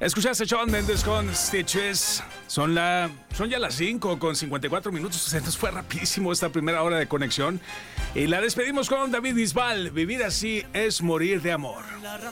Escuchaste a Shawn Mendes con Stitches. Son ya las 5:54. Se nos fue rapidísimo esta primera hora de conexión. Y la despedimos con David Bisbal. Vivir así es morir de amor.